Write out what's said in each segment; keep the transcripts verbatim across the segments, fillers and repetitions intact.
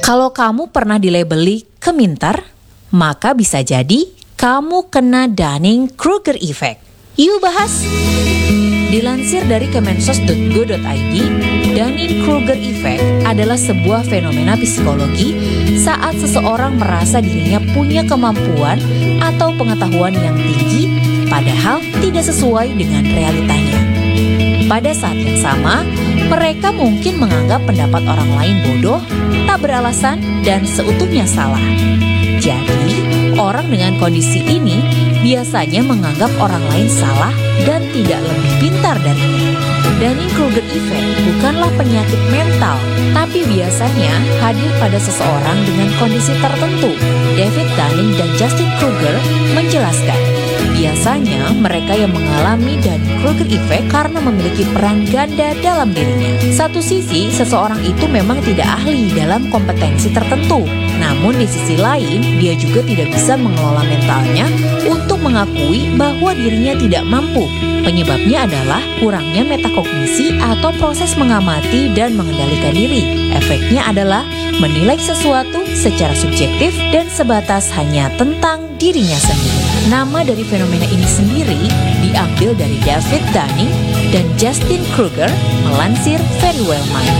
Kalau kamu pernah dilabeli keminter, maka bisa jadi kamu kena Dunning-Kruger Effect. Yuk bahas! Dilansir dari kemensos dot go dot i d, Dunning-Kruger Effect adalah sebuah fenomena psikologi saat seseorang merasa dirinya punya kemampuan atau pengetahuan yang tinggi, padahal tidak sesuai dengan realitanya. Pada saat yang sama, mereka mungkin menganggap pendapat orang lain bodoh, tak beralasan, dan seutuhnya salah. Jadi, orang dengan kondisi ini biasanya menganggap orang lain salah dan tidak lebih pintar darinya. Dunning-Kruger Effect bukanlah penyakit mental, tapi biasanya hadir pada seseorang dengan kondisi tertentu. David Dunning dan Justin Kruger menjelaskan, biasanya mereka yang mengalami Dunning-Kruger Effect karena memiliki peran ganda dalam dirinya. Satu sisi, seseorang itu memang tidak ahli dalam kompetensi tertentu. Namun di sisi lain, dia juga tidak bisa mengelola mentalnya untuk mengakui bahwa dirinya tidak mampu. Penyebabnya adalah kurangnya metakognisi atau proses mengamati dan mengendalikan diri. Efeknya adalah menilai sesuatu secara subjektif dan sebatas hanya tentang dirinya sendiri. Nama dari fenomena ini sendiri diambil dari David Dunning dan Justin Kruger melansir Verywell Mind.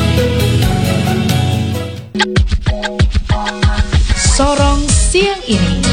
Sorong siang ini.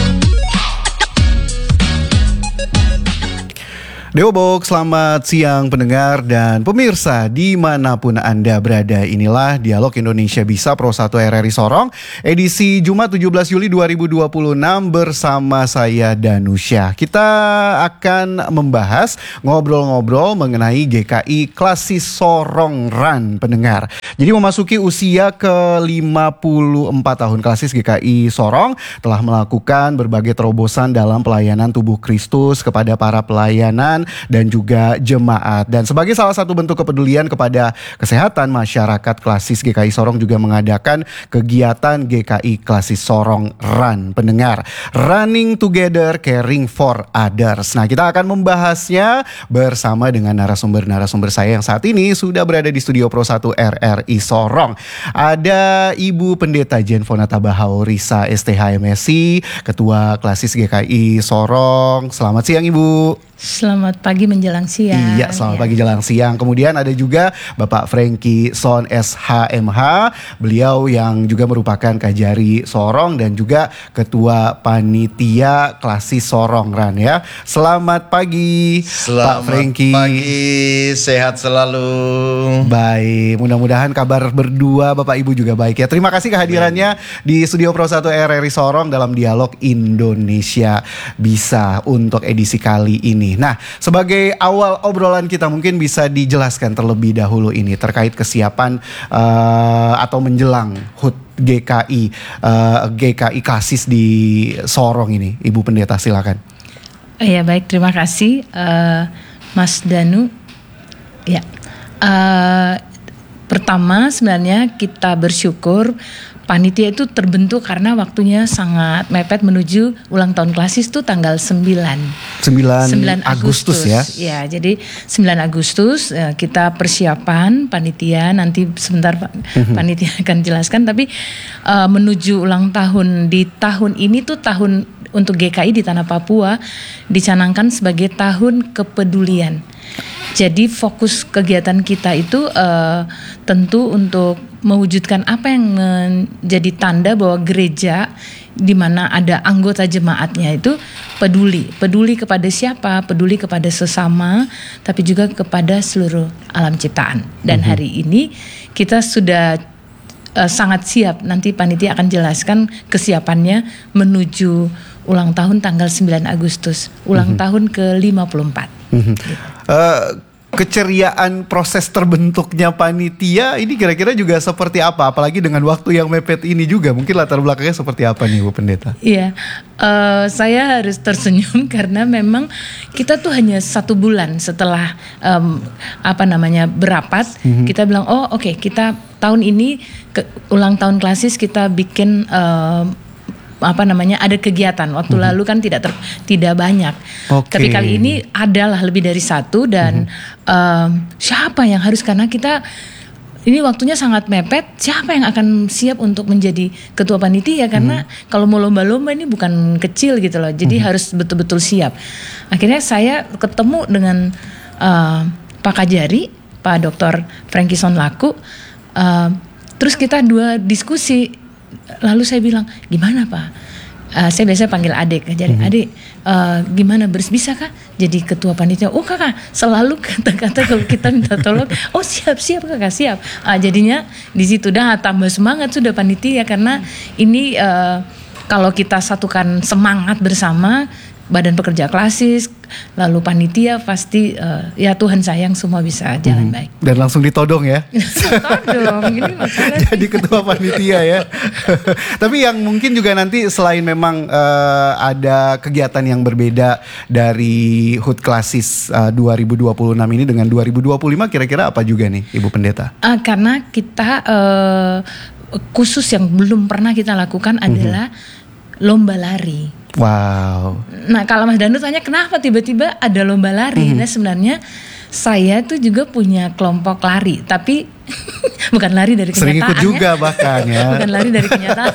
Dewa Box, selamat siang pendengar dan pemirsa dimanapun Anda berada. Inilah Dialog Indonesia Bisa Pro satu R R I Sorong, edisi Jumat tujuh belas Juli dua ribu dua puluh enam bersama saya Danusya. Kita akan membahas ngobrol-ngobrol mengenai G K I Klasis Sorong Run pendengar. Jadi memasuki usia ke lima puluh empat tahun, Klasis G K I Sorong telah melakukan berbagai terobosan dalam pelayanan tubuh Kristus kepada para pelayanan dan juga jemaat. Dan sebagai salah satu bentuk kepedulian kepada kesehatan masyarakat, Klasis G K I Sorong juga mengadakan kegiatan G K I Klasis Sorong Run pendengar. Running Together, Caring for Others. Nah, kita akan membahasnya bersama dengan narasumber-narasumber saya yang saat ini sudah berada di studio Pro satu R R I Sorong. Ada Ibu Pendeta Jen Fonata Bahaurisa S T H M S I, Ketua Klasis G K I Sorong. Selamat siang Ibu. Selamat pagi menjelang siang. Iya, selamat ya. pagi jelang siang. Kemudian ada juga Bapak Frankie Son S H M H. Beliau yang juga merupakan Kajari Sorong dan juga Ketua Panitia Klasis Sorong Run ya. Selamat pagi Selamat Pak Frankie. pagi, sehat selalu. Baik, mudah-mudahan kabar berdua Bapak Ibu juga baik ya. Terima kasih kehadirannya di Studio Pro satu R R I Sorong dalam Dialog Indonesia Bisa untuk edisi kali ini. Nah, sebagai awal obrolan kita mungkin bisa dijelaskan terlebih dahulu ini terkait kesiapan uh, atau menjelang H U T G K I uh, G K I Klasis di Sorong ini, Ibu Pendeta silakan. Ya baik, terima kasih uh, Mas Danu. Ya, uh, pertama sebenarnya kita bersyukur panitia itu terbentuk karena waktunya sangat mepet menuju ulang tahun Klasis itu tanggal sembilan Agustus ya. Ya, jadi sembilan Agustus kita persiapan panitia, nanti sebentar panitia akan jelaskan, tapi uh, menuju ulang tahun di tahun ini tuh tahun untuk G K I di Tanah Papua dicanangkan sebagai tahun kepedulian. Jadi fokus kegiatan kita itu uh, tentu untuk mewujudkan apa yang menjadi tanda bahwa gereja di mana ada anggota jemaatnya itu peduli, peduli kepada siapa, peduli kepada sesama, tapi juga kepada seluruh alam ciptaan. Dan mm-hmm. hari ini kita sudah uh, sangat siap. Nanti panitia akan jelaskan kesiapannya menuju ulang tahun tanggal sembilan Agustus, ulang mm-hmm. tahun ke lima puluh empat. Mm-hmm. Gitu. Uh, keceriaan proses terbentuknya panitia ini kira-kira juga seperti apa? Apalagi dengan waktu yang mepet ini juga, mungkin latar belakangnya seperti apa nih Bu Pendeta? Iya, uh, saya harus tersenyum karena memang kita tuh hanya satu bulan setelah um, apa namanya berapat, mm-hmm. kita bilang oh oke okay, kita tahun ini ke, ulang tahun Klasis kita bikin uh, apa namanya ada kegiatan. Waktu hmm. lalu kan tidak ter, tidak banyak. Okay. Tapi kali ini adalah lebih dari satu dan hmm. um, siapa yang harus, karena kita ini waktunya sangat mepet. Siapa yang akan siap untuk menjadi ketua panitia? Karena hmm. kalau mau lomba-lomba ini bukan kecil gitu loh. Jadi hmm. harus betul-betul siap. Akhirnya saya ketemu dengan uh, Pak Kajari, Pak Doktor Frankie Sonlaku. Uh, terus kita dua diskusi. Lalu saya bilang, gimana Pak? Uh, saya biasa panggil adik, jadi mm-hmm. adik uh, gimana Bers, bisa kah jadi ketua panitia? Oh kakak, selalu kata-kata kalau kita minta tolong, oh siap siap kakak siap. Uh, jadinya di situ dah tambah semangat sudah panitia karena ini uh, kalau kita satukan semangat bersama. Badan Pekerja Klasis, lalu panitia pasti uh, ya Tuhan sayang semua bisa jalan hmm. baik. Dan langsung ditodong ya. Todong, ini masalah. Jadi ketua panitia ya. Tapi yang mungkin juga nanti selain memang uh, ada kegiatan yang berbeda dari H U T Klasis uh, dua ribu dua puluh enam ini dengan dua ribu dua puluh lima, kira-kira apa juga nih Ibu Pendeta? Uh, karena kita uh, khusus yang belum pernah kita lakukan adalah mm-hmm. lomba lari. Wow. Nah kalau Mas Danu tanya kenapa tiba-tiba ada lomba lari, mm-hmm. nah sebenarnya saya tuh juga punya kelompok lari, tapi bukan lari dari kenyataan. Sering ikut juga ya. Bahkan ya. Bukan lari dari kenyataan.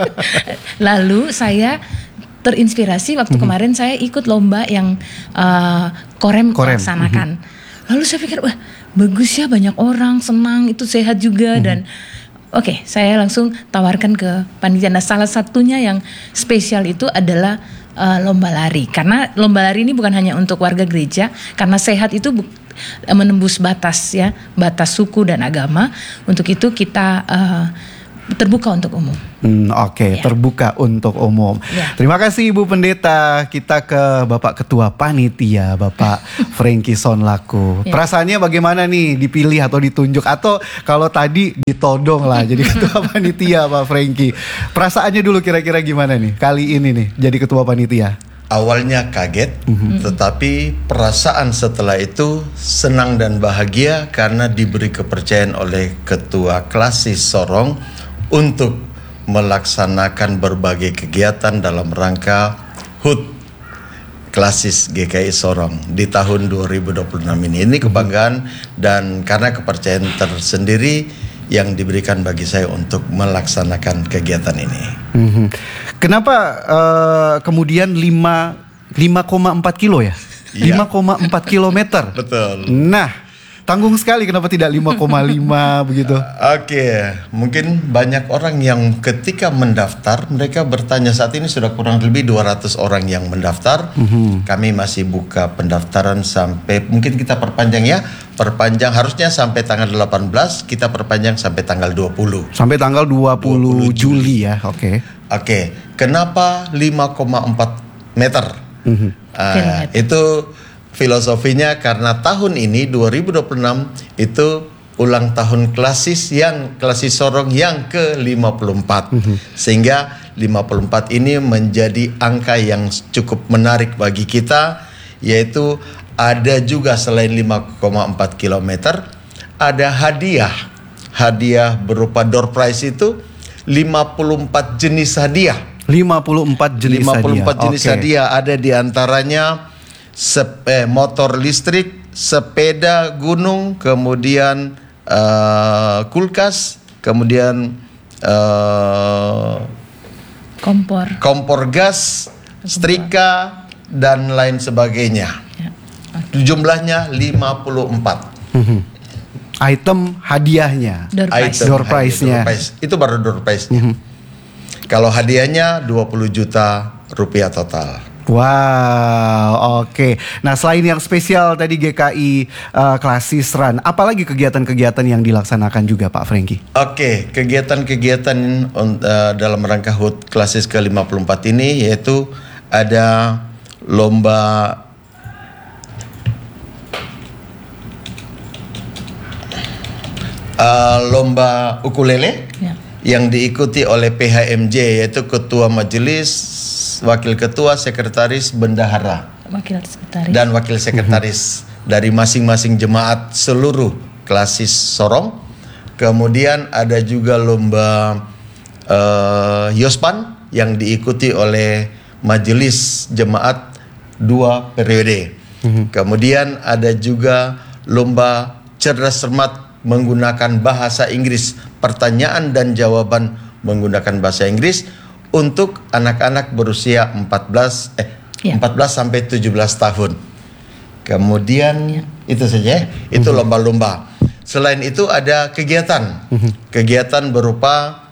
Lalu saya terinspirasi waktu mm-hmm. kemarin saya ikut lomba yang uh, Korem, Korem laksanakan. Mm-hmm. Lalu saya pikir wah bagus ya, banyak orang senang, itu sehat juga mm-hmm. dan oke, okay, saya langsung tawarkan ke panitia. Nah, salah satunya yang spesial itu adalah uh, lomba lari. Karena lomba lari ini bukan hanya untuk warga gereja, karena sehat itu bu- menembus batas ya, batas suku dan agama. Untuk itu kita uh, terbuka untuk umum. Hmm, Oke, okay. ya. Terbuka untuk umum. Ya. Terima kasih Ibu Pendeta. Kita ke Bapak Ketua Panitia, Bapak Frankie Sonlaku. Ya. Perasaannya bagaimana nih dipilih atau ditunjuk? Atau kalau tadi ditodong lah jadi Ketua Panitia Pak Frankie. Perasaannya dulu kira-kira gimana nih kali ini nih jadi Ketua Panitia? Awalnya kaget, mm-hmm. tetapi perasaan setelah itu senang dan bahagia karena diberi kepercayaan oleh Ketua Klasis Sorong untuk melaksanakan berbagai kegiatan dalam rangka H U T Klasis G K I Sorong di tahun dua ribu dua puluh enam ini. Ini kebanggaan dan karena kepercayaan tersendiri yang diberikan bagi saya untuk melaksanakan kegiatan ini. Mm-hmm. Kenapa uh, kemudian lima koma empat kilo ya? Yeah. lima koma empat kilometer. Betul. Nah, tanggung sekali, kenapa tidak lima koma lima begitu? Oke, okay. Mungkin banyak orang yang ketika mendaftar, mereka bertanya, saat ini sudah kurang lebih dua ratus orang yang mendaftar. Mm-hmm. Kami masih buka pendaftaran sampai, mungkin kita perpanjang ya, perpanjang harusnya sampai tanggal delapan belas, kita perpanjang sampai tanggal dua puluh. Sampai tanggal dua puluh Juli ya, oke. Okay. Oke, okay. Kenapa lima koma empat meter? Mm-hmm. Uh, itu filosofinya karena tahun ini dua ribu dua puluh enam itu ulang tahun Klasis yang Klasis Sorong yang ke lima puluh empat. Mm-hmm. Sehingga lima puluh empat ini menjadi angka yang cukup menarik bagi kita, yaitu ada juga selain lima koma empat kilometer ada hadiah. Hadiah berupa door prize itu lima puluh empat jenis hadiah. lima puluh empat jenis lima puluh empat hadiah. jenis okay. hadiah, ada di antaranya Sep, eh, motor listrik, sepeda gunung, kemudian uh, kulkas, kemudian uh, kompor, kompor gas, setrika dan lain sebagainya. Ya. Okay. Jumlahnya lima puluh empat. Mm-hmm. Item hadiahnya, door prize. Item door prize-nya. Door prize. Itu baru door prize-nya. Mm-hmm. Kalau hadiahnya dua puluh juta rupiah total. Wow, oke. Okay. Nah, selain yang spesial tadi G K I uh, Klasis Run, apalagi kegiatan-kegiatan yang dilaksanakan juga Pak Frankie? Oke, okay, kegiatan-kegiatan uh, dalam rangka H U T Klasis ke lima puluh empat ini yaitu ada lomba uh, lomba ukulele ya. Yang diikuti oleh P H M J, yaitu Ketua Majelis, Wakil Ketua, Sekretaris, Bendahara, Wakil Sekretaris, dan Wakil Sekretaris mm-hmm. dari masing-masing jemaat seluruh Klasis Sorong. Kemudian ada juga lomba uh, Yospan yang diikuti oleh Majelis Jemaat dua periode. Mm-hmm. Kemudian ada juga lomba Cerdas Cermat menggunakan bahasa Inggris, pertanyaan dan jawaban menggunakan bahasa Inggris untuk anak-anak berusia empat belas eh Ya. empat belas sampai tujuh belas tahun. Kemudian Ya. itu saja, itu lomba-lomba. Selain itu ada kegiatan, kegiatan berupa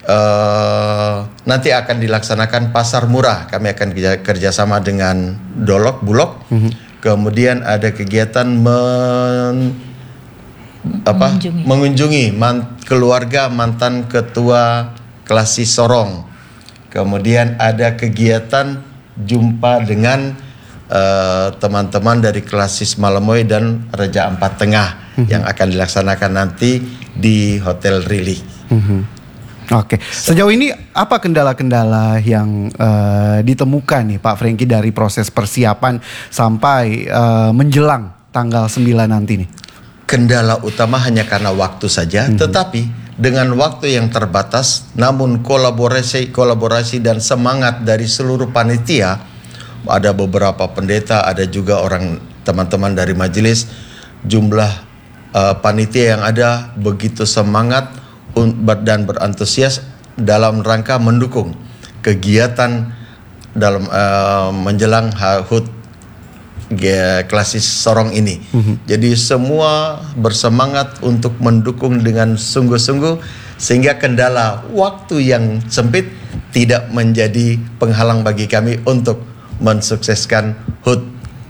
uh, nanti akan dilaksanakan pasar murah. Kami akan kerja, kerjasama dengan Dolok Bulog. Kemudian ada kegiatan men, apa, mengunjungi, mengunjungi man, keluarga mantan ketua Klasis Sorong. Kemudian ada kegiatan jumpa dengan uh, teman-teman dari Klasis Malamoy dan Raja Ampat Tengah mm-hmm. yang akan dilaksanakan nanti di Hotel Rili. Mm-hmm. Oke, okay. Sejauh ini apa kendala-kendala yang uh, ditemukan nih Pak Franky dari proses persiapan sampai uh, menjelang tanggal sembilan nanti nih? Kendala utama hanya karena waktu saja, mm-hmm. tetapi dengan waktu yang terbatas, namun kolaborasi, kolaborasi dan semangat dari seluruh panitia, ada beberapa pendeta, ada juga orang teman-teman dari majelis, jumlah uh, panitia yang ada begitu semangat dan berantusias dalam rangka mendukung kegiatan dalam uh, menjelang H U T Klasis Sorong ini. Mm-hmm. Jadi semua bersemangat untuk mendukung dengan sungguh-sungguh sehingga kendala waktu yang sempit tidak menjadi penghalang bagi kami untuk mensukseskan H U T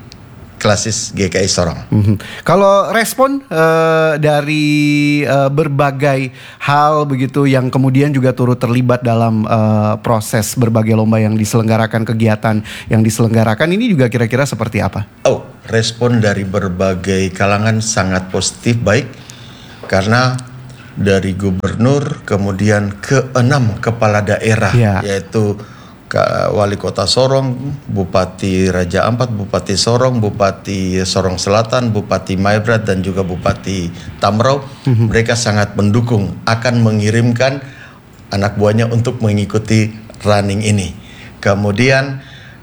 Klasis G K I Sorong. Mm-hmm. Kalau respon uh, dari uh, berbagai hal begitu yang kemudian juga turut terlibat dalam uh, proses berbagai lomba yang diselenggarakan, kegiatan yang diselenggarakan ini juga kira-kira seperti apa? Oh, respon dari berbagai kalangan sangat positif, baik karena dari gubernur kemudian keenam kepala daerah ya. Yaitu Wali Kota Sorong, Bupati Raja Ampat, Bupati Sorong, Bupati Sorong Selatan, Bupati Maibrat dan juga Bupati Tamrau. Mm-hmm. Mereka sangat mendukung akan mengirimkan anak buahnya untuk mengikuti running ini. Kemudian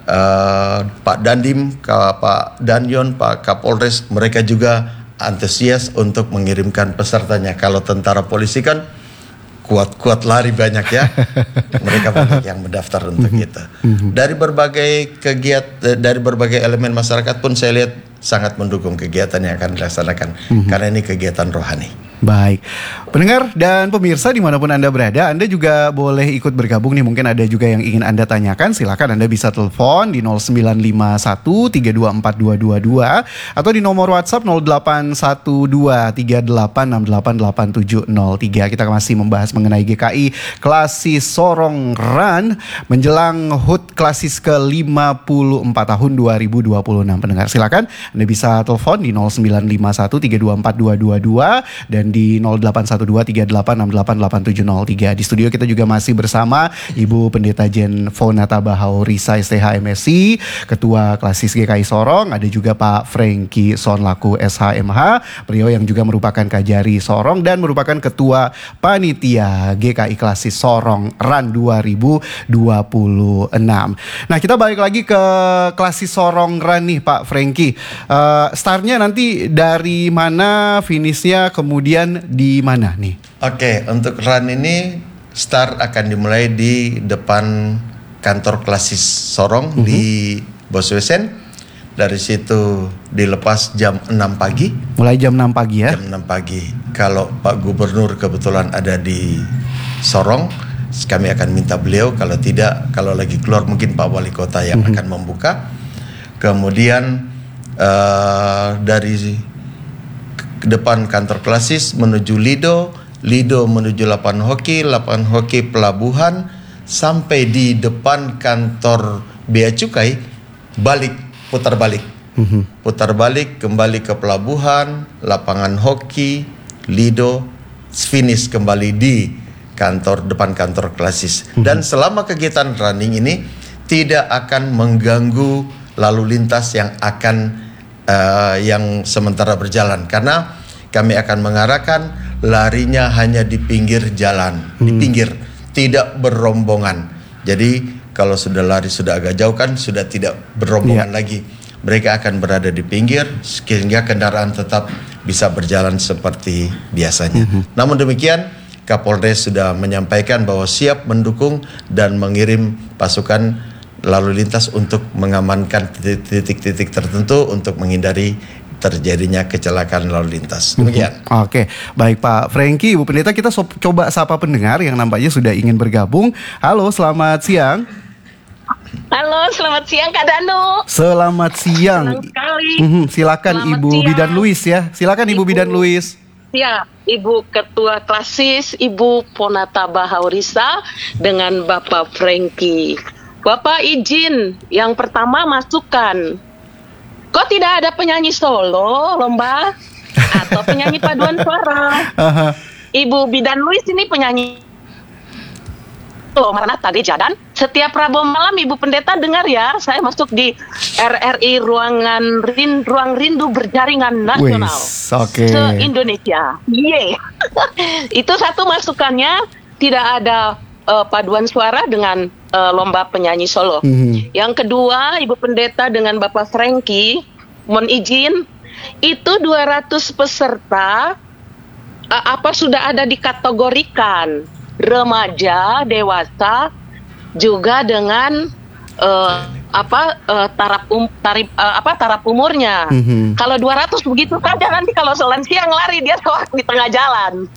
uh, Pak Dandim, Pak Danyon, Pak Kapolres, mereka juga antusias untuk mengirimkan pesertanya. Kalau tentara polisi kan kuat-kuat lari banyak ya. Mereka banyak yang mendaftar untuk kita. Dari berbagai kegiatan, dari berbagai elemen masyarakat pun saya lihat sangat mendukung kegiatan yang akan dilaksanakan. Karena ini kegiatan rohani. Baik, pendengar dan pemirsa dimanapun Anda berada, Anda juga boleh ikut bergabung nih. Mungkin ada juga yang ingin Anda tanyakan, silakan Anda bisa telepon di nol sembilan lima satu tiga dua empat dua dua dua atau di nomor WhatsApp nol delapan satu dua tiga delapan enam delapan delapan tujuh nol tiga. Kita masih membahas mengenai G K I Klasis Sorong Run menjelang H U T Klasis ke lima puluh empat tahun dua ribu dua puluh enam. Pendengar, silakan Anda bisa telepon di nol sembilan lima satu tiga dua empat dua dua dua dan di nol delapan satu dua tiga delapan enam delapan delapan tujuh nol tiga. Di studio kita juga masih bersama Ibu Pendeta Jen Fonata Bahau Risa S T H M Si, Ketua Klasis G K I Sorong. Ada juga Pak Franky Sonlaku S H M H, beliau yang juga merupakan Kajari Sorong dan merupakan Ketua Panitia G K I Klasis Sorong Run dua ribu dua puluh enam. Nah, kita balik lagi ke Klasis Sorong Run nih Pak Franky. Uh, startnya nanti dari mana, finishnya kemudian di mana nih? Oke, untuk run ini start akan dimulai di depan kantor Klasis Sorong mm-hmm. di Boswesen. Dari situ dilepas jam enam pagi. Mulai jam enam pagi ya? Jam enam pagi. Kalau Pak Gubernur kebetulan ada di Sorong, kami akan minta beliau. Kalau tidak, kalau lagi keluar mungkin Pak Wali Kota yang mm-hmm. akan membuka. Kemudian uh, dari depan kantor Klasis menuju Lido, Lido menuju lapangan hoki, lapangan hoki pelabuhan, sampai di depan kantor Bea Cukai, balik, putar balik. Mm-hmm. Putar balik, kembali ke pelabuhan, lapangan hoki, Lido, finish kembali di kantor, depan kantor Klasis. Mm-hmm. Dan selama kegiatan running ini tidak akan mengganggu lalu lintas yang akan Uh, yang sementara berjalan, karena kami akan mengarahkan larinya hanya di pinggir jalan, hmm. di pinggir, tidak berombongan. Jadi kalau sudah lari sudah agak jauh kan sudah tidak berombongan yeah. lagi. Mereka akan berada di pinggir sehingga kendaraan tetap bisa berjalan seperti biasanya. Mm-hmm. Namun demikian, Kapolres sudah menyampaikan bahwa siap mendukung dan mengirim pasukan lalu lintas untuk mengamankan titik-titik tertentu untuk menghindari terjadinya kecelakaan lalu lintas. Demikian. Mm-hmm. Oke, baik Pak Franky, Ibu Pendeta, kita so- coba sapa pendengar yang nampaknya sudah ingin bergabung. Halo, selamat siang. Halo, selamat siang Kak Danu. Selamat siang. Senang sekali. Mm-hmm. Silakan Selamat Ibu siang. Bidan Luis ya. Silakan Ibu, Ibu Bidan Luis. Ya, Ibu Ketua Klasis, Ibu Ponata Bahaurisa dengan Bapak Franky. Bapak izin, yang pertama masukkan. Kok tidak ada penyanyi solo, lomba? Atau penyanyi paduan suara? Ibu Bidan Luis ini penyanyi Loh, Maranatha Gereja, dan setiap Rabu malam Ibu Pendeta dengar ya, saya masuk di R R I ruangan rin, ruang rindu berjaringan nasional okay. se-Indonesia. Yeay. Itu satu masukannya, tidak ada uh, paduan suara dengan uh, lomba penyanyi solo. Mm-hmm. Yang kedua, Ibu Pendeta dengan Bapak Franky, mohon izin, itu dua ratus peserta uh, apa sudah ada dikategorikan remaja, dewasa, juga dengan uh, apa uh, taraf um, tarif uh, apa taraf umurnya. Mm-hmm. Kalau dua ratus begitu saja, nanti kalau selansia lari dia di tengah jalan.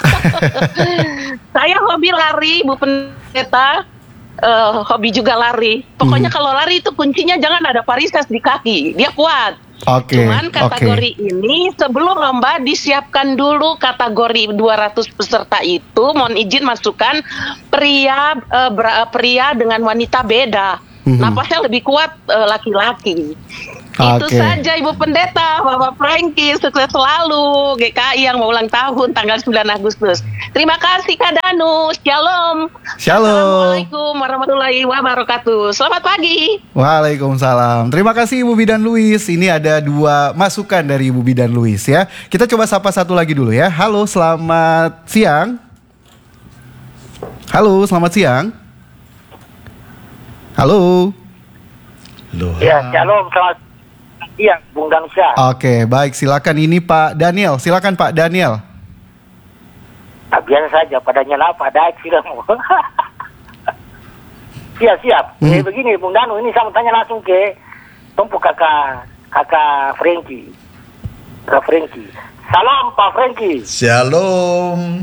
Saya hobi lari, Bu Pendeta, uh, hobi juga lari. Pokoknya mm-hmm. kalau lari itu kuncinya jangan ada varises di kaki, dia kuat. Okay, Cuman kategori okay. ini sebelum lomba disiapkan dulu kategori dua ratus peserta itu, mohon izin masukkan pria uh, ber, pria dengan wanita beda. Mm-hmm. Napasnya lebih kuat uh, laki-laki. Okay. Itu saja Ibu Pendeta, Bapak Franky, sukses selalu G K I yang mau ulang tahun tanggal sembilan Agustus. Terima kasih Kak Danu. Shalom. Shalom. Assalamualaikum warahmatullahi wabarakatuh. Selamat pagi. Waalaikumsalam. Terima kasih Ibu Bidan Luis. Ini ada dua masukan dari Ibu Bidan Luis ya. Kita coba sapa satu lagi dulu ya. Halo, selamat siang. Halo, selamat siang. Halo. Loh. Ya, shalom, selamat siang, Bung Gangsa. Oke, baik, silakan. Ini Pak Daniel, silakan Pak Daniel. Nah, biasa saja, Pak Daniel apa? Ada silakan. Siap, siap. Hmm. Eh, begini, Bung Danu, ini saya mau tanya langsung ke Tumpu kakak, kakak Franky. Kakak Franky. Salam Pak Franky. Shalom.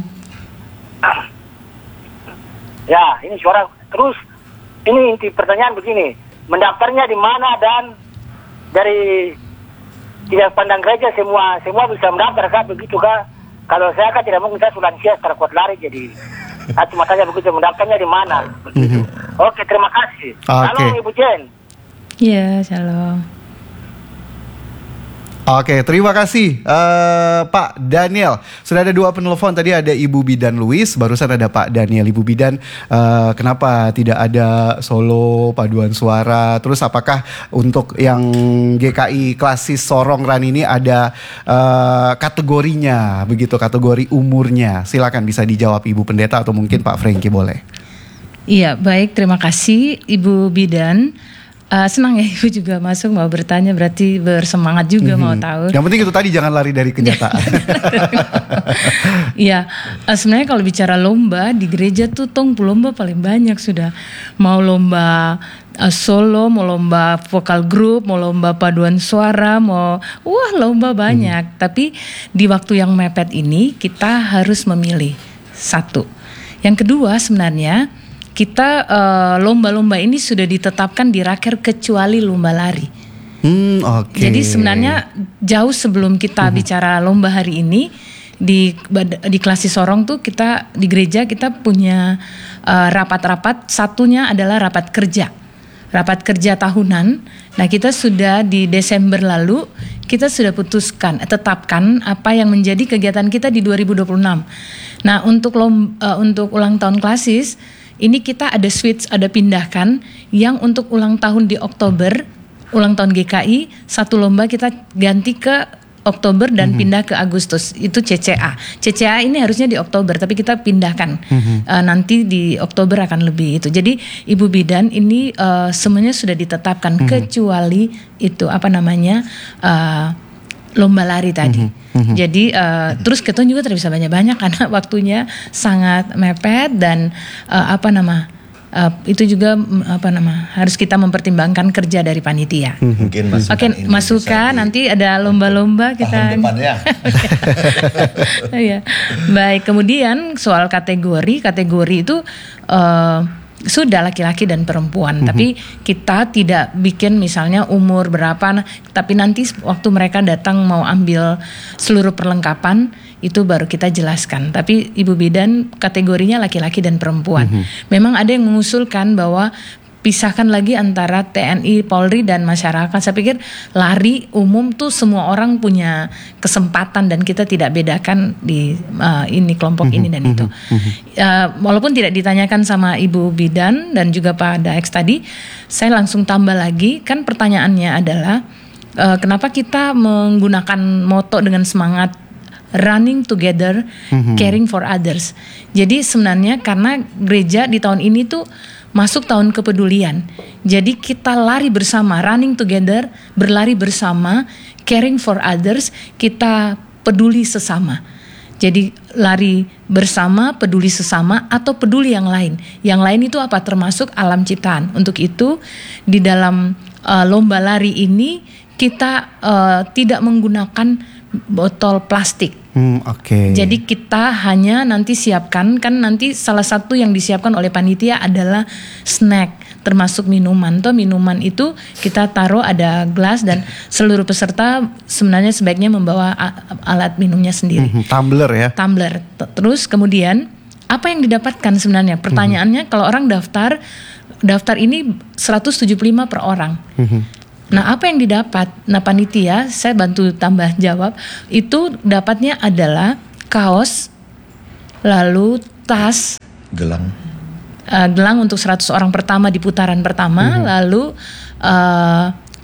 Ya, ini suara terus. Ini inti pertanyaan begini, mendaftarnya di mana dan dari tidak pandang gereja semua semua bisa mendaftar kah begitu kah? Kalau saya kan tidak mungkin, saya sulansia secara kuat lari, jadi aku cuma tanya begitu, mendaftarnya di mana? Begitu. Mm-hmm. Oke, terima kasih. Okay. Halo Ibu Jen. Iya, shalom. Oke, terima kasih uh, Pak Daniel. Sudah ada dua penelpon, tadi ada Ibu Bidan Luis, barusan ada Pak Daniel. Ibu Bidan, uh, kenapa tidak ada solo paduan suara? Terus apakah untuk yang G K I Klasis Sorong Run ini ada uh, kategorinya, begitu, kategori umurnya? Silakan bisa dijawab Ibu Pendeta atau mungkin Pak Franky boleh. Iya, baik, terima kasih Ibu Bidan. Uh, senang ya Ibu juga masuk mau bertanya, berarti bersemangat juga mm-hmm. mau tahu. Yang penting itu tadi, jangan lari dari kenyataan. Iya, uh, sebenarnya kalau bicara lomba di gereja tuh tong lomba paling banyak sudah. Mau lomba uh, solo, mau lomba vokal grup, mau lomba paduan suara, mau wah lomba banyak. Mm-hmm. Tapi di waktu yang mepet ini kita harus memilih satu. Yang kedua sebenarnya kita uh, lomba-lomba ini sudah ditetapkan di Raker kecuali lomba lari. Hmm, okay. Jadi sebenarnya jauh sebelum kita uh-huh. bicara lomba hari ini di di Klasis Sorong tuh kita di gereja kita punya uh, rapat-rapat. Satunya adalah rapat kerja, rapat kerja tahunan. Nah kita sudah di Desember lalu kita sudah putuskan, tetapkan apa yang menjadi kegiatan kita di dua ribu dua puluh enam. Nah untuk lomba, uh, untuk ulang tahun Klasis ini kita ada switch, ada pindahkan yang untuk ulang tahun di Oktober, ulang tahun G K I, satu lomba kita ganti ke Oktober dan mm-hmm. pindah ke Agustus, itu C C A. C C A ini harusnya di Oktober, tapi kita pindahkan mm-hmm. uh, nanti di Oktober akan lebih itu. Jadi Ibu Bidan ini uh, semuanya sudah ditetapkan mm-hmm. kecuali itu apa namanya uh, lomba lari tadi. Mm-hmm. Jadi uh, terus kita juga tidak bisa banyak-banyak karena waktunya sangat mepet dan uh, apa nama uh, itu juga apa nama harus kita mempertimbangkan kerja dari panitia. Mungkin masukan Oke, ini masukan bisa nanti ada lomba-lomba di kita. tahun depan ya. Iya. Baik, kemudian soal kategori, kategori itu uh, sudah laki-laki dan perempuan, mm-hmm. tapi kita tidak bikin misalnya umur berapa, tapi nanti waktu mereka datang mau ambil seluruh perlengkapan itu baru kita jelaskan. Tapi Ibu Bidan kategorinya laki-laki dan perempuan. Mm-hmm. Memang ada yang mengusulkan bahwa pisahkan lagi antara T N I, Polri dan masyarakat. Saya pikir lari umum tuh semua orang punya kesempatan dan kita tidak bedakan di uh, ini kelompok mm-hmm. ini dan itu. Mm-hmm. Uh, walaupun tidak ditanyakan sama Ibu Bidan dan juga Pak Daex tadi, saya langsung tambah lagi, kan pertanyaannya adalah uh, kenapa kita menggunakan moto dengan semangat running together, mm-hmm. caring for others. Jadi sebenarnya karena gereja di tahun ini tuh masuk tahun kepedulian. Jadi kita lari bersama, running together, berlari bersama, caring for others, kita peduli sesama. Jadi lari bersama, peduli sesama, atau peduli yang lain. Yang lain itu apa? Termasuk alam ciptaan. Untuk itu di dalam uh, lomba lari ini kita uh, tidak menggunakan botol plastik. Hmm, Oke. Okay. Jadi kita hanya nanti siapkan, kan nanti salah satu yang disiapkan oleh panitia adalah snack, termasuk minuman. Toh minuman itu kita taruh ada gelas dan seluruh peserta sebenarnya sebaiknya membawa alat minumnya sendiri. Hmm, tumbler ya. Tumbler. Terus kemudian apa yang didapatkan sebenarnya? Pertanyaannya hmm. kalau orang daftar, daftar ini seratus tujuh puluh lima per orang. Hmm. Nah, apa yang didapat? Nah, panitia, saya bantu tambah jawab, itu dapatnya adalah kaos, lalu tas, gelang, uh, gelang untuk seratus orang pertama di putaran pertama, mm-hmm. lalu uh,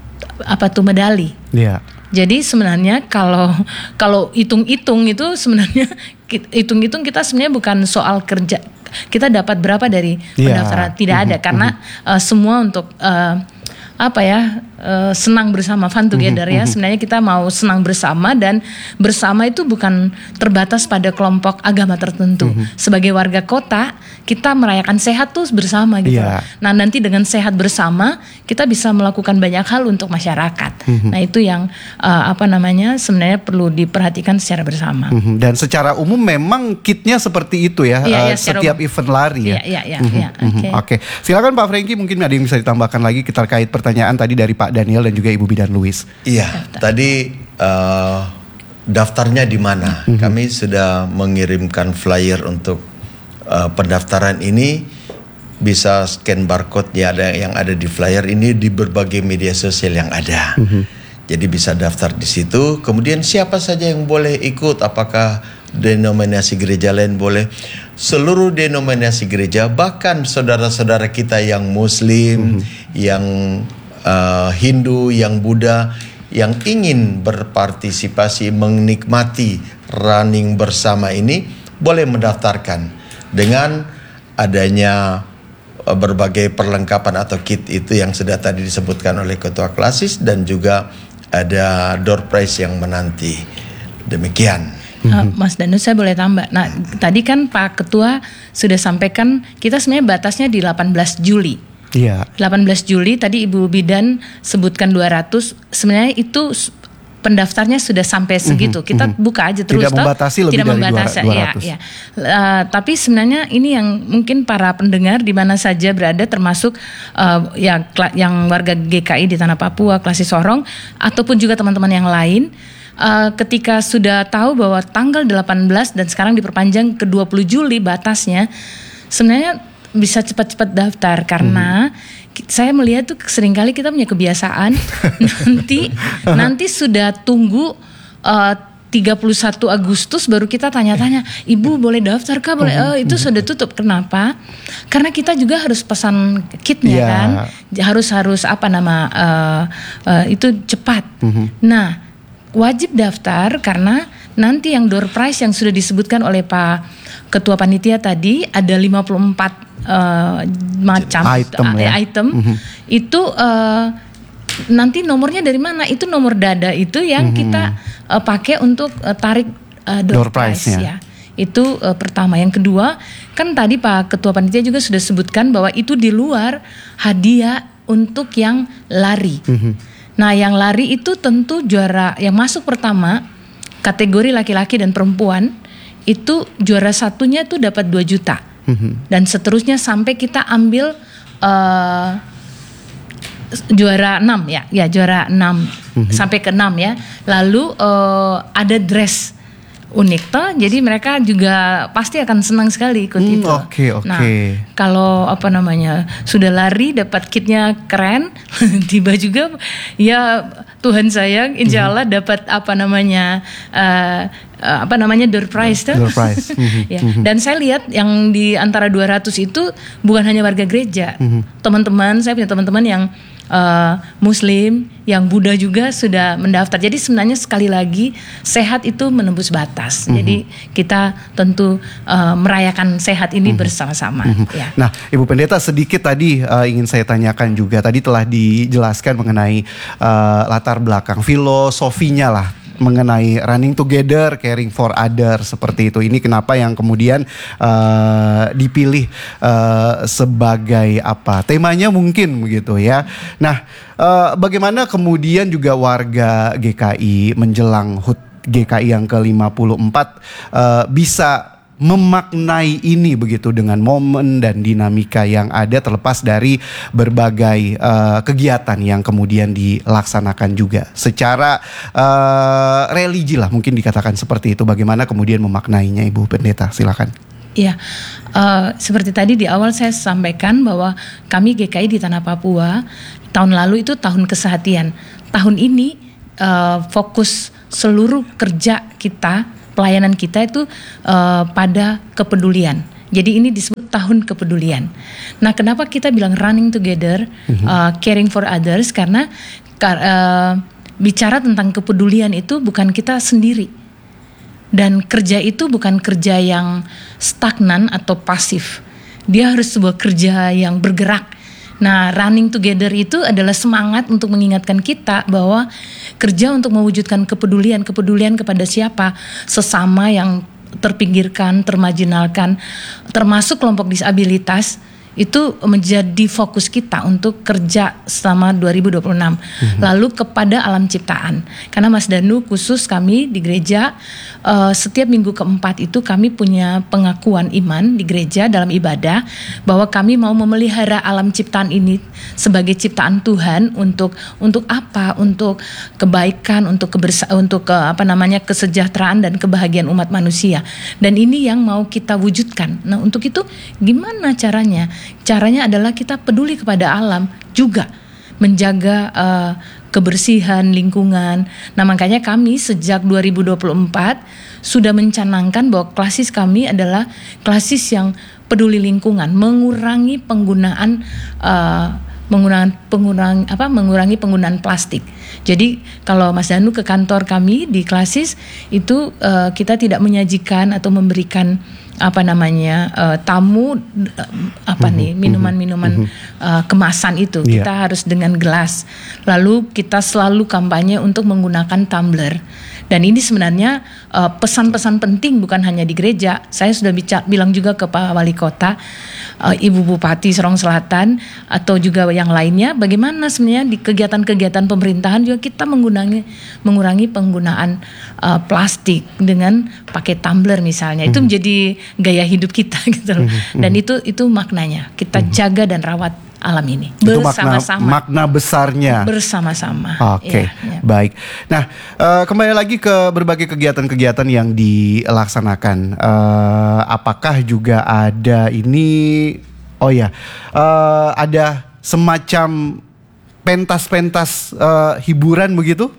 apa tuh medali. Iya. Yeah. Jadi sebenarnya kalau kalau hitung-hitung itu sebenarnya hitung-hitung kita sebenarnya bukan soal kerja kita dapat berapa dari yeah. pendaftaran, tidak mm-hmm. ada karena mm-hmm. uh, semua untuk uh, apa ya uh, senang bersama, fun together mm-hmm. ya. Sebenarnya kita mau senang bersama dan bersama itu bukan terbatas pada kelompok agama tertentu. Mm-hmm. Sebagai warga kota kita merayakan sehat tuh bersama gitu. Yeah. Nah nanti dengan sehat bersama kita bisa melakukan banyak hal untuk masyarakat. Mm-hmm. Nah itu yang uh, apa namanya sebenarnya perlu diperhatikan secara bersama. Mm-hmm. Dan secara umum memang kitnya seperti itu ya, yeah, uh, yeah, setiap umum. Event lari ya. Iya iya iya. Mm-hmm. Ya, oke. Okay. Okay. Silakan Pak Franky, mungkin ada yang bisa ditambahkan lagi terkait pertanyaan tadi dari Pak Daniel dan juga Ibu Bidan Louis. Iya, tadi uh, daftarnya di mana? Mm-hmm. Kami sudah mengirimkan flyer untuk uh, pendaftaran ini. Bisa scan barcode ya, ada yang ada di flyer ini di berbagai media sosial yang ada. Mm-hmm. Jadi bisa daftar di situ. Kemudian siapa saja yang boleh ikut? Apakah denominasi gereja lain boleh? Seluruh denominasi gereja, bahkan saudara-saudara kita yang Muslim, mm-hmm. yang uh, Hindu, yang Buddha, yang ingin berpartisipasi menikmati running bersama ini, boleh mendaftarkan dengan adanya uh, berbagai perlengkapan atau kit itu yang sudah tadi disebutkan oleh Ketua Klasis, dan juga ada door prize yang menanti. Demikian. Uh, Mas Danus, saya boleh tambah. Nah, tadi kan Pak Ketua sudah sampaikan kita sebenarnya batasnya di delapan belas Juli. Iya. delapan belas Juli tadi Ibu Bidan sebutkan dua ratus. Sebenarnya itu pendaftarnya sudah sampai segitu. Mm-hmm. Kita buka aja terus. Tidak toh. membatasi lebih Tidak dari membatasi, dua ratus. Ya, ya. Uh, tapi sebenarnya ini yang mungkin para pendengar di mana saja berada, termasuk uh, ya yang warga G K I di Tanah Papua, Klasis Sorong, ataupun juga teman-teman yang lain. Uh, ketika sudah tahu bahwa tanggal delapan belas dan sekarang diperpanjang ke dua puluh Juli batasnya, sebenarnya bisa cepat-cepat daftar karena hmm. saya melihat tuh seringkali kita punya kebiasaan nanti nanti sudah tunggu uh, tiga puluh satu Agustus baru kita tanya-tanya, Ibu boleh daftar kah? Boleh. Oh, itu sudah tutup. Kenapa? Karena kita juga harus pesan kitnya yeah. kan, harus harus apa nama uh, uh, itu cepat. Hmm. Nah, wajib daftar karena nanti yang door prize yang sudah disebutkan oleh Pak Ketua Panitia tadi ada lima puluh empat uh, macam item, uh, ya? item. Mm-hmm. Itu uh, nanti nomornya dari mana? Itu nomor dada itu yang mm-hmm. kita uh, pakai untuk uh, tarik uh, door, door prize ya. Itu uh, pertama. Yang kedua, kan tadi Pak Ketua Panitia juga sudah sebutkan bahwa itu di luar hadiah untuk yang lari. Mm-hmm. Nah, yang lari itu tentu juara yang masuk pertama kategori laki-laki dan perempuan itu juara satunya tuh dapat dua juta. Mm-hmm. Dan seterusnya sampai kita ambil uh, juara enam ya, ya juara enam mm-hmm. sampai ke enam ya. Lalu uh, ada dress unik toh, jadi mereka juga pasti akan senang sekali ikut hmm, itu. Oke okay, oke. Okay. Nah, kalau apa namanya sudah lari dapat kitnya keren, tiba juga ya Tuhan sayang, insya Allah mm-hmm. dapat apa namanya uh, uh, apa namanya door prize tuh. Door prize. Mm-hmm. Ya. Dan saya lihat yang di antara dua ratus itu bukan hanya warga gereja, mm-hmm. teman-teman saya punya teman-teman yang Uh, Muslim, yang Buddha juga sudah mendaftar. Jadi sebenarnya sekali lagi sehat itu menembus batas. Mm-hmm. Jadi kita tentu uh, merayakan sehat ini mm-hmm. bersama-sama. Mm-hmm. Ya. Nah, Ibu Pendeta sedikit tadi uh, ingin saya tanyakan juga. Tadi telah dijelaskan mengenai uh, latar belakang filosofinya lah, mengenai running together, caring for others seperti itu. Ini kenapa yang kemudian uh, dipilih uh, sebagai apa? Temanya mungkin begitu ya. Nah, uh, bagaimana kemudian juga warga G K I menjelang H U T G K I yang ke lima puluh empat uh, bisa memaknai ini begitu dengan momen dan dinamika yang ada terlepas dari berbagai uh, kegiatan yang kemudian dilaksanakan juga secara uh, religi lah mungkin dikatakan seperti itu. Bagaimana kemudian memaknainya Ibu Pendeta, silakan. Iya, uh, seperti tadi di awal saya sampaikan bahwa kami G K I di Tanah Papua tahun lalu itu tahun kesehatian. Tahun ini uh, fokus seluruh kerja kita, pelayanan kita itu uh, pada kepedulian. Jadi ini disebut tahun kepedulian. Nah, kenapa kita bilang running together, mm-hmm. uh, caring for others? Karena uh, bicara tentang kepedulian itu bukan kita sendiri. Dan kerja itu bukan kerja yang stagnan atau pasif. Dia harus sebuah kerja yang bergerak. Nah, running together itu adalah semangat untuk mengingatkan kita bahwa kerja untuk mewujudkan kepedulian, kepedulian kepada siapa? Sesama yang terpinggirkan, termarginalkan, termasuk kelompok disabilitas. Itu menjadi fokus kita untuk kerja selama dua ribu dua puluh enam. Mm-hmm. Lalu kepada alam ciptaan. Karena Mas Danu khusus kami di gereja uh, setiap minggu keempat itu kami punya pengakuan iman di gereja dalam ibadah bahwa kami mau memelihara alam ciptaan ini sebagai ciptaan Tuhan untuk untuk apa? Untuk kebaikan, untuk kebersa- untuk ke, apa namanya kesejahteraan dan kebahagiaan umat manusia. Dan ini yang mau kita wujudkan. Nah, untuk itu gimana caranya? Caranya adalah kita peduli kepada alam juga, menjaga uh, kebersihan lingkungan. Nah, makanya kami sejak dua ribu dua puluh empat sudah mencanangkan bahwa klasis kami adalah klasis yang peduli lingkungan, mengurangi penggunaan uh, menggunakan pengurang apa mengurangi penggunaan plastik. Jadi kalau Mas Danu ke kantor kami di klasis itu uh, kita tidak menyajikan atau memberikan apa namanya uh, tamu uh, apa mm-hmm, nih minuman-minuman mm-hmm. uh, kemasan itu. Yeah. Kita harus dengan gelas. Lalu kita selalu kampanye untuk menggunakan tumbler. Dan ini sebenarnya uh, pesan-pesan penting bukan hanya di gereja. Saya sudah bicara, bilang juga ke Pak Wali Kota, uh, Ibu Bupati Sorong Selatan atau juga yang lainnya, bagaimana sebenarnya di kegiatan-kegiatan pemerintahan juga kita mengurangi mengurangi penggunaan uh, plastik dengan pakai tumbler misalnya. Mm-hmm. Itu menjadi gaya hidup kita gitu loh. Mm-hmm. Dan itu itu maknanya kita mm-hmm. jaga dan rawat alam ini itu bersama-sama. Makna, makna besarnya bersama-sama. Oke, okay, ya, ya. Baik. Nah, uh, kembali lagi ke berbagai kegiatan-kegiatan yang dilaksanakan. Uh, apakah juga ada ini? Oh ya, uh, ada semacam pentas-pentas uh, hiburan begitu,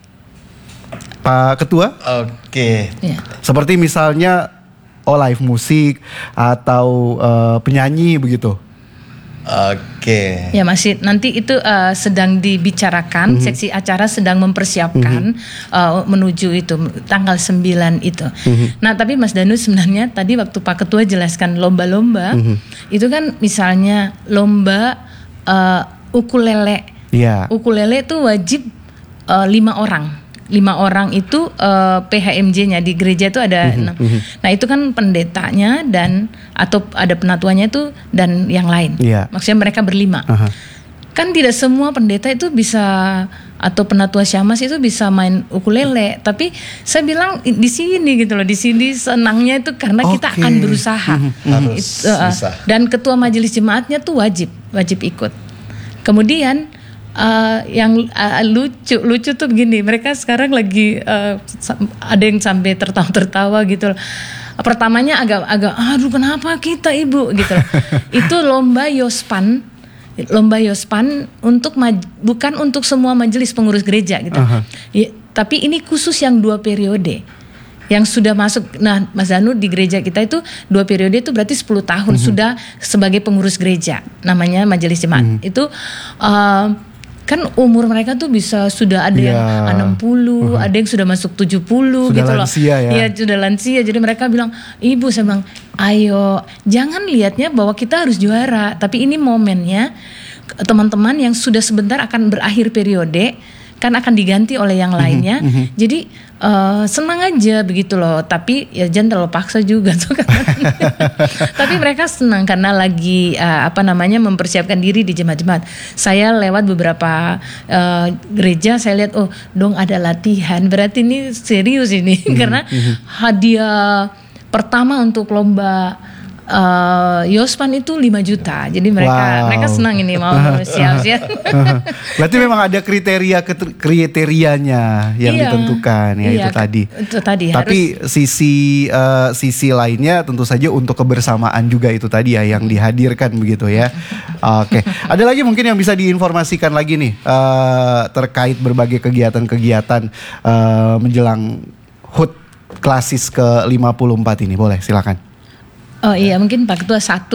Pak Ketua? Oke. Okay. Ya. Seperti misalnya, oh live musik atau uh, penyanyi begitu. Oke. Ya masih nanti itu uh, sedang dibicarakan, mm-hmm. seksi acara sedang mempersiapkan mm-hmm. uh, menuju itu tanggal sembilan itu. Mm-hmm. Nah, tapi Mas Danu sebenarnya tadi waktu Pak Ketua jelaskan lomba-lomba, mm-hmm. itu kan misalnya lomba uh, ukulele Iya. Ukulele itu wajib uh, lima orang. Lima orang itu uh, P H M J-nya di gereja itu ada enam. Nah itu kan pendetanya dan atau ada penatuannya itu dan yang lain. Iya. Maksudnya mereka berlima. Aha. Kan tidak semua pendeta itu bisa atau penatua syamas itu bisa main ukulele. Tapi saya bilang di sini gitu loh, di sini senangnya itu karena kita Oke. akan berusaha. Harus Itu, uh, bisa. dan ketua majelis jemaatnya tuh wajib wajib ikut. Kemudian uh, yang uh, lucu lucu tuh begini, mereka sekarang lagi uh, ada yang sampai tertawa-tertawa gitu loh. Pertamanya agak agak aduh kenapa kita ibu gitu loh. Itu lomba Yospan. Lomba Yospan untuk maj- bukan untuk semua majelis pengurus gereja gitu. Ya, tapi ini khusus yang dua periode. Yang sudah masuk, nah Mas Danu di gereja kita itu dua periode itu berarti sepuluh tahun Mm-hmm. sudah sebagai pengurus gereja, namanya majelis jemaat. Mm-hmm. Itu uh, kan umur mereka tuh bisa sudah ada yang Yeah. enam puluh, ada yang sudah masuk tujuh puluh Sudah gitu loh. lansia ya. Iya, sudah lansia. Jadi mereka bilang, "Ibu," saya bilang, "ayo, jangan lihatnya bahwa kita harus juara, tapi ini momennya teman-teman yang sudah sebentar akan berakhir periode kan akan diganti oleh yang lainnya." Jadi uh, senang aja begitu loh. Tapi ya jangan terlalu paksa juga tuh kan. Tapi mereka senang karena lagi uh, apa namanya mempersiapkan diri di jemaat-jemaat. Saya lewat beberapa uh, gereja, saya lihat oh dong ada latihan. Berarti ini serius ini karena hadiah pertama untuk lomba Uh, Yospan itu lima juta. Jadi mereka Wow. mereka senang ini mau siap-siap. Berarti memang ada kriteria kriterianya yang Iya. ditentukan ya, Iya, itu tadi. itu tadi, Tapi sisi eh, sisi lainnya tentu saja untuk kebersamaan juga itu tadi ya yang dihadirkan begitu ya. Oke. Ada lagi mungkin yang bisa diinformasikan lagi nih eh, terkait berbagai kegiatan-kegiatan eh, menjelang H U T Klasis ke lima puluh empat ini. Boleh, silakan. Oh iya, mungkin Pak Ketua satu